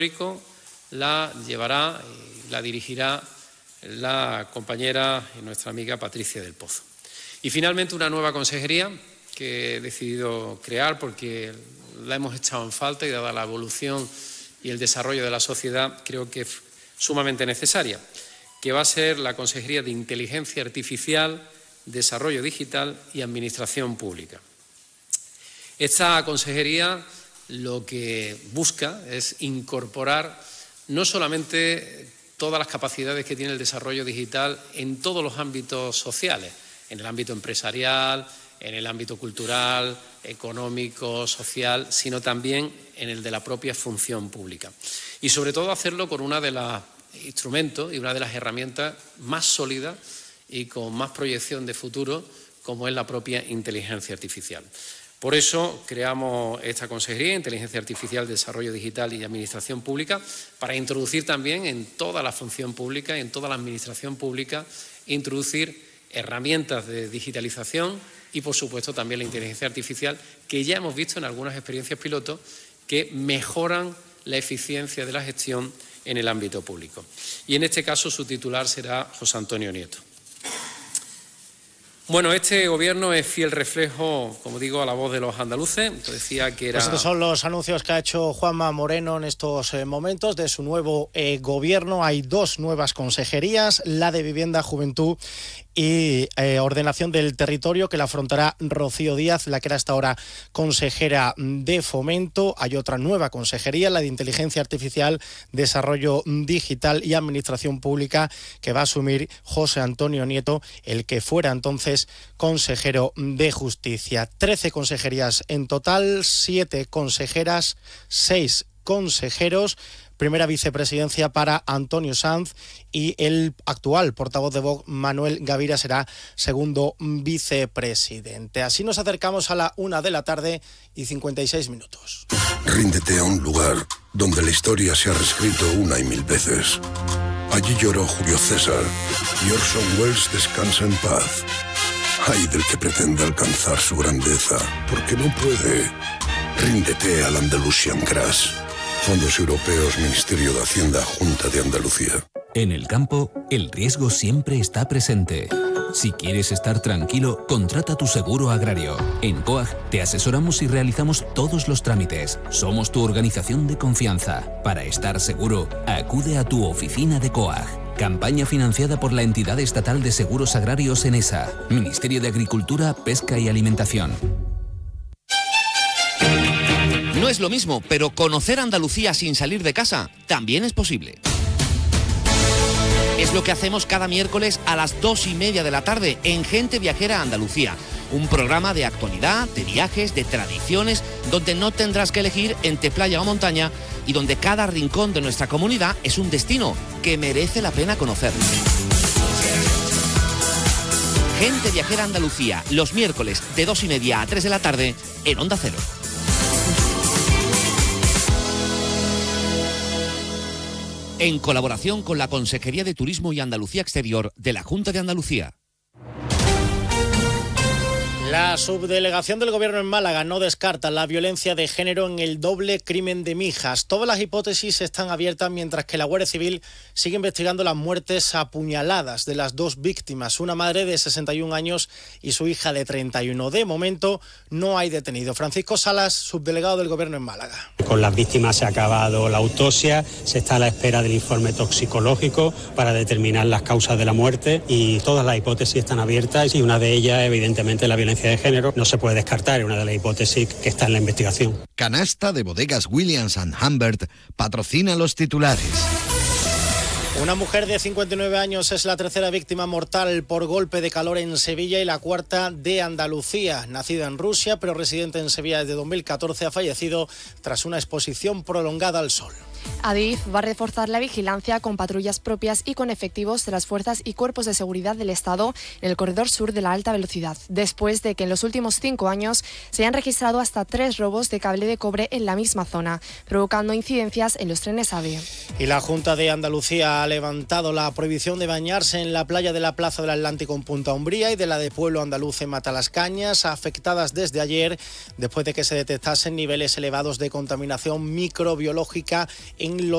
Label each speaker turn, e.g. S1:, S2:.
S1: la llevará y la dirigirá la compañera y nuestra amiga Patricia del Pozo. Y finalmente una nueva consejería que he decidido crear porque la hemos echado en falta y dada la evolución y el desarrollo de la sociedad creo que es sumamente necesaria, que va a ser la Consejería de Inteligencia Artificial, Desarrollo Digital y Administración Pública. Esta consejería lo que busca es incorporar no solamente todas las capacidades que tiene el desarrollo digital en todos los ámbitos sociales, en el ámbito empresarial, en el ámbito cultural, económico, social, sino también en el de la propia función pública. Y sobre todo hacerlo con uno de los instrumentos y una de las herramientas más sólidas y con más proyección de futuro, como es la propia inteligencia artificial. Por eso creamos esta Consejería de Inteligencia Artificial, Desarrollo Digital y Administración Pública para introducir también en toda la función pública y en toda la administración pública, introducir herramientas de digitalización y, por supuesto, también la inteligencia artificial, que ya hemos visto en algunas experiencias piloto que mejoran la eficiencia de la gestión en el ámbito público. Y en este caso su titular será José Antonio Nieto. Bueno, este Gobierno es fiel reflejo, como digo, a la voz de los andaluces. Te decía que era...
S2: Pues estos son los anuncios que ha hecho Juanma Moreno en estos momentos de su nuevo Gobierno. Hay dos nuevas consejerías, la de Vivienda, Juventud y Ordenación del Territorio, que la afrontará Rocío Díaz, la que era hasta ahora consejera de Fomento. Hay otra nueva consejería, la de Inteligencia Artificial, Desarrollo Digital y Administración Pública, que va a asumir José Antonio Nieto, el que fuera entonces consejero de Justicia. 13 consejerías en total, 7 consejeras, 6 consejeros. Primera vicepresidencia para Antonio Sanz y el actual portavoz de Vox, Manuel Gavira, será segundo vicepresidente. Así nos acercamos a la 1:56 p.m.
S3: Ríndete a un lugar donde la historia se ha reescrito una y mil veces. Allí lloró Julio César y Orson Welles descansa en paz. Ay del que pretenda alcanzar su grandeza, porque no puede. Ríndete al Andalusian Crash. Fondos Europeos, Ministerio de Hacienda, Junta de Andalucía.
S4: En el campo, el riesgo siempre está presente. Si quieres estar tranquilo, contrata tu seguro agrario. En COAG te asesoramos y realizamos todos los trámites. Somos tu organización de confianza. Para estar seguro, acude a tu oficina de COAG. Campaña financiada por la entidad estatal de seguros agrarios ENESA, Ministerio de Agricultura, Pesca y Alimentación.
S5: No es lo mismo, pero conocer Andalucía sin salir de casa también es posible. Es lo que hacemos cada miércoles a las 2:30 de la tarde en Gente Viajera Andalucía. Un programa de actualidad, de viajes, de tradiciones, donde no tendrás que elegir entre playa o montaña y donde cada rincón de nuestra comunidad es un destino que merece la pena conocer. Gente Viajera Andalucía, los miércoles de 2:30 a 3 de la tarde en Onda Cero. En colaboración con la Consejería de Turismo y Andalucía Exterior de la Junta de Andalucía.
S2: La subdelegación del Gobierno en Málaga no descarta la violencia de género en el doble crimen de Mijas. Todas las hipótesis están abiertas mientras que la Guardia Civil sigue investigando las muertes apuñaladas de las dos víctimas, una madre de 61 años y su hija de 31. De momento no hay detenido. Francisco Salas, subdelegado del Gobierno en Málaga.
S6: Con las víctimas se ha acabado la autopsia, se está a la espera del informe toxicológico para determinar las causas de la muerte y todas las hipótesis están abiertas y una de ellas, evidentemente, la violencia de género. No se puede descartar, una de las hipótesis que está en la investigación.
S7: Canasta de Bodegas Williams & Humbert patrocina los titulares.
S2: Una mujer de 59 años es la tercera víctima mortal por golpe de calor en Sevilla y la cuarta de Andalucía. Nacida en Rusia, pero residente en Sevilla desde 2014, ha fallecido tras una exposición prolongada al sol.
S8: Adif va a reforzar la vigilancia con patrullas propias y con efectivos de las fuerzas y cuerpos de seguridad del Estado en el corredor sur de la alta velocidad, después de que en los últimos 5 años se hayan registrado hasta 3 robos de cable de cobre en la misma zona, provocando incidencias en los trenes AVE.
S2: Y la Junta de Andalucía ha levantado la prohibición de bañarse en la playa de la Plaza del Atlántico en Punta Umbría y de la de Pueblo Andaluz en Matalascañas, afectadas desde ayer después de que se detectasen niveles elevados de contaminación microbiológica en los